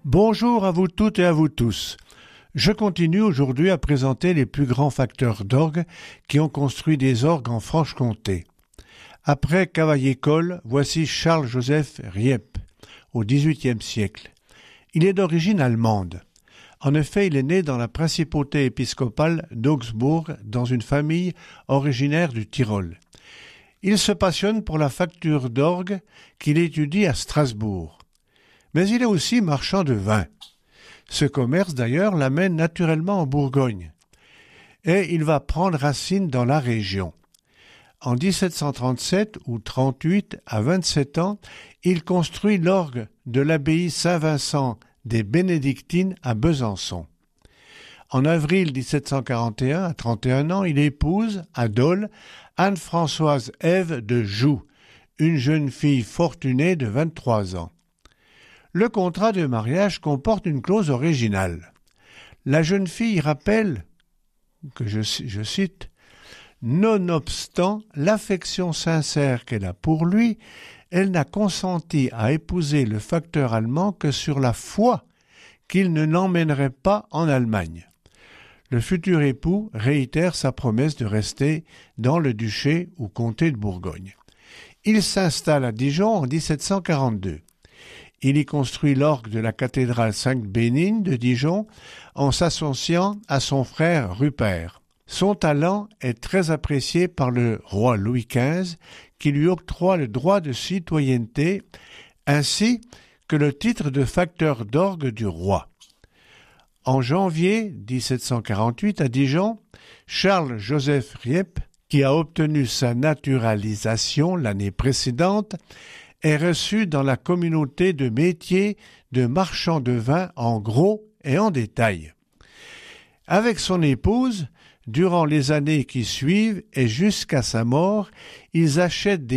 Bonjour à vous toutes et à vous tous. Je continue aujourd'hui à présenter les plus grands facteurs d'orgue qui ont construit des orgues en Franche-Comté. Après Cavaillé-Coll, voici Charles-Joseph Rieppe, au XVIIIe siècle. Il est d'origine allemande. En effet, il est né dans la principauté épiscopale d'Augsbourg, dans une famille originaire du Tyrol. Il se passionne pour la facture d'orgue qu'il étudie à Strasbourg. Mais il est aussi marchand de vin. Ce commerce, d'ailleurs, l'amène naturellement en Bourgogne. Et il va prendre racine dans la région. En 1737 ou 38, à 27 ans, il construit l'orgue de l'abbaye Saint-Vincent des Bénédictines à Besançon. En avril 1741, à 31 ans, il épouse, à Dole, Anne-Françoise Ève de Joux, une jeune fille fortunée de 23 ans. Le contrat de mariage comporte une clause originale. La jeune fille rappelle, que je cite, « Nonobstant l'affection sincère qu'elle a pour lui, elle n'a consenti à épouser le facteur allemand que sur la foi qu'il ne l'emmènerait pas en Allemagne. » Le futur époux réitère sa promesse de rester dans le duché ou comté de Bourgogne. Il s'installe à Dijon en 1742. Il y construit l'orgue de la cathédrale Sainte-Bénigne de Dijon en s'associant à son frère Rupert. Son talent est très apprécié par le roi Louis XV qui lui octroie le droit de citoyenneté ainsi que le titre de facteur d'orgue du roi. En janvier 1748 à Dijon, Charles-Joseph Rieppe, qui a obtenu sa naturalisation l'année précédente, est reçu dans la communauté de métier de marchand de vin en gros et en détail. Avec son épouse, durant les années qui suivent et jusqu'à sa mort, ils achètent des